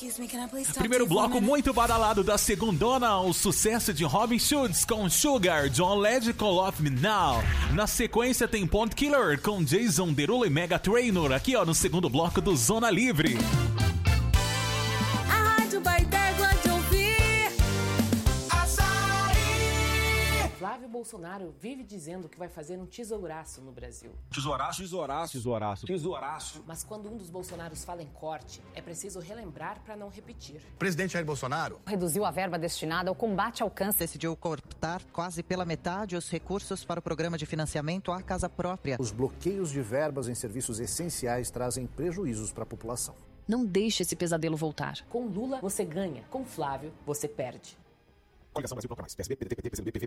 Primeiro bloco muito badalado da segundona, o sucesso de Robin Schulz com Sugar, John Legend com Love Me Now. Na sequência tem Point Killer com Jason Derulo e Mega Trainor, aqui ó no segundo bloco do Zona Livre. A Rádio Baidégua de ouvir. Açaí. Flávio Bolsonaro vive dizendo que vai fazer um tesouraço no Brasil. Tesouraço. Mas quando um dos Bolsonaros fala em corte, é preciso relembrar para não repetir. Presidente Jair Bolsonaro Reduziu a verba destinada ao combate ao câncer. Decidiu cortar quase pela metade os recursos para o programa de financiamento à casa própria. Os bloqueios de verbas em serviços essenciais trazem prejuízos para a população. Não deixe esse pesadelo voltar. Com Lula, você ganha. Com Flávio, você perde. Coligação Brasil Bloco Mais, PSB, PDT, PT, PCdoB, PV,